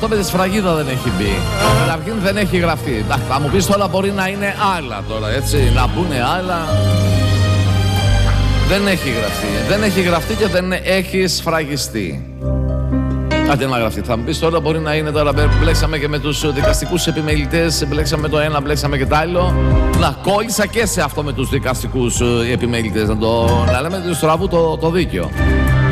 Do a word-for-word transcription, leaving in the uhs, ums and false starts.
αυτό με τη σφραγίδα δεν έχει μπει. Καταρχήν δεν έχει γραφτεί. Εντάξει, θα μου πεις τώρα μπορεί να είναι άλλα τώρα, έτσι, να πούνε άλλα. Δεν έχει γραφτεί. Δεν έχει γραφτεί και δεν έχει σφραγιστεί. Άντε να γραφτεί. Θα μου πεις τώρα μπορεί να είναι τώρα. Μπλέξαμε και με τους δικαστικούς επιμελητές. Μπλέξαμε με το ένα, μπλέξαμε και το άλλο. Να κόλλησα και σε αυτό με τους δικαστικούς επιμελητές. Να, το, να λέμε του στραβού το, το δίκαιο.